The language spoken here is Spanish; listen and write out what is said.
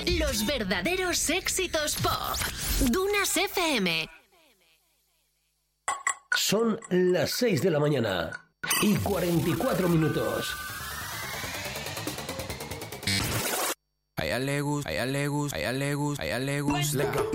Los verdaderos éxitos pop. Dunas FM. Son las 6 de la mañana y 44 minutos. A ella le gusta, a ella le gusta, a ella le gusta, a ella le gusta.